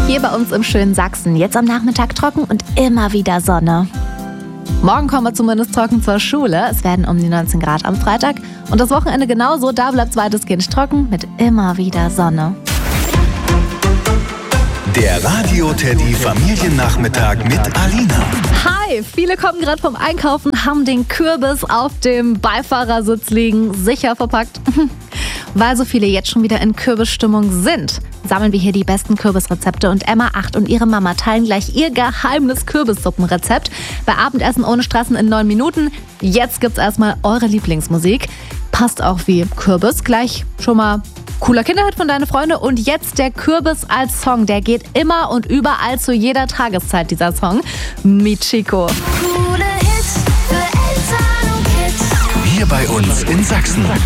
Hier bei uns im schönen Sachsen. Jetzt am Nachmittag trocken und immer wieder Sonne. Morgen kommen wir zumindest trocken zur Schule. Es werden um die 19 Grad am Freitag. Und das Wochenende genauso. Da bleibt es weitestgehend trocken mit immer wieder Sonne. Der Radio-Teddy Familiennachmittag mit Alina. Hi, viele kommen gerade vom Einkaufen, haben den Kürbis auf dem Beifahrersitz liegen, sicher verpackt. Weil so viele jetzt schon wieder in Kürbisstimmung sind, sammeln wir hier die besten Kürbisrezepte und Emma 8 und ihre Mama teilen gleich ihr geheimes Kürbissuppenrezept bei Abendessen ohne Stressen in 9 Minuten. Jetzt gibt's erstmal eure Lieblingsmusik. Passt auch wie Kürbis, gleich schon mal cooler Kinderhit von Deine Freunde. Und jetzt der Kürbis als Song, der geht immer und überall zu jeder Tageszeit, dieser Song. Michiko. Coole Hits für Eltern und Kids. Hier bei uns in Sachsen.